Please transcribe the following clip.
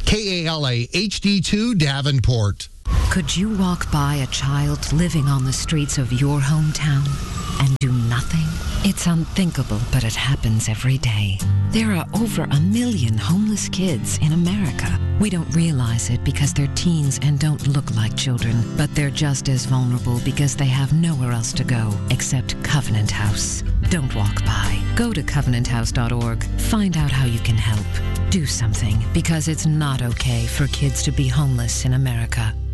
KALA HD2 Davenport. Could you walk by a child living on the streets of your hometown and do nothing? It's unthinkable, but it happens every day. There are over 1 million homeless kids in America. We don't realize it because they're teens and don't look like children, but they're just as vulnerable because they have nowhere else to go except Covenant House. Don't walk by. Go to covenanthouse.org. Find out how you can help. Do something, because it's not okay for kids to be homeless in America.